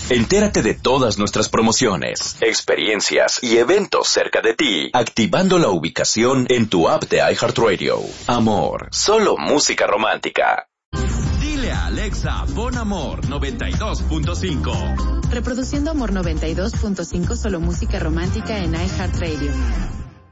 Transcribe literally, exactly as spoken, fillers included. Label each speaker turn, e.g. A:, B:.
A: Entérate de todas nuestras promociones, experiencias y eventos cerca de ti, activando la ubicación en tu app de iHeartRadio. Amor, solo música romántica.
B: Dile a Alexa, pon Amor noventa y dos punto cinco.
C: Reproduciendo Amor noventa y dos punto cinco, solo música romántica en iHeartRadio.